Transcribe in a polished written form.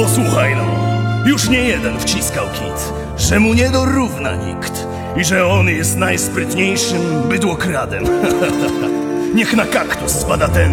Posłuchaj no, już nie jeden wciskał kit, że mu nie dorówna nikt i że on jest najsprytniejszym bydłokradem. Niech na kaktus spada ten,